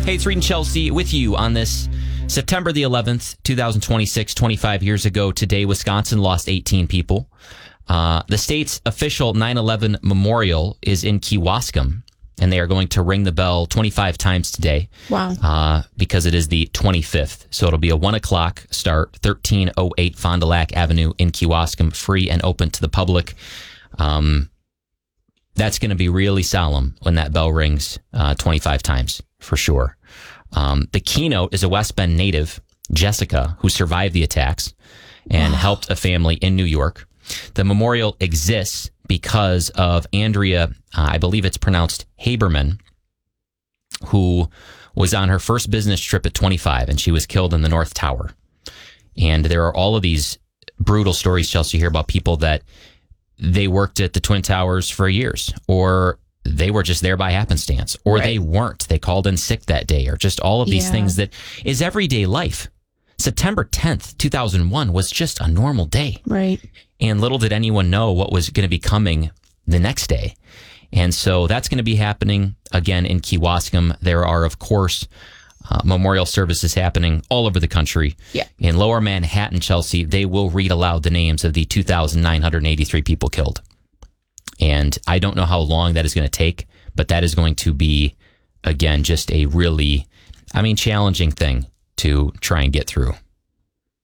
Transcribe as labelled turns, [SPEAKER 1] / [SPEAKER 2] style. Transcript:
[SPEAKER 1] Hey, it's Reed and Chelsea with you on this September the 11th, 2026, 25 years ago today. Wisconsin lost 18 people. The state's official 9/11 memorial is in Kewaskum, and they are going to ring the bell 25 times today.
[SPEAKER 2] Wow.
[SPEAKER 1] Because it is the 25th. So it'll be a 1 o'clock start, 1308 Fond du Lac Avenue in Kewaskum, free and open to the public. That's going to be really solemn when that bell rings 25 times, for sure. The keynote is a West Bend native, Jessica, who survived the attacks and helped a family in New York. The memorial exists because of Andrea, I believe it's pronounced Haberman, who was on her first business trip at 25, and she was killed in the North Tower. And there are all of these brutal stories, Chelsea, hear about people that they worked at the Twin Towers for years, or they were just there by happenstance, or they weren't. They called in sick that day, or just all of these things that is everyday life. September 10th, 2001 was just a normal day.
[SPEAKER 2] Right.
[SPEAKER 1] And little did anyone know what was going to be coming the next day. And so that's going to be happening again in Kewaskum. There are, of course, memorial services happening all over the country.
[SPEAKER 2] Yeah.
[SPEAKER 1] In Lower Manhattan, Chelsea, they will read aloud the names of the 2,983 people killed. And I don't know how long that is going to take, but that is going to be, again, just a really, challenging thing to try and get through.